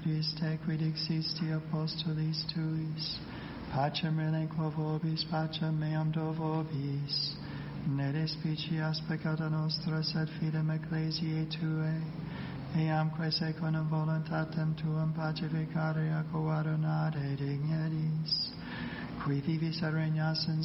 Christe, quid existi apostolis tuis, pacem relinquo vobis, pacem meam do vobis, ne despicias peccata nostra, sed fidem ecclesiae Tuae, eamque secundum voluntatem Tuam pacificare ac coadunare digneris, qui vivis et regnas in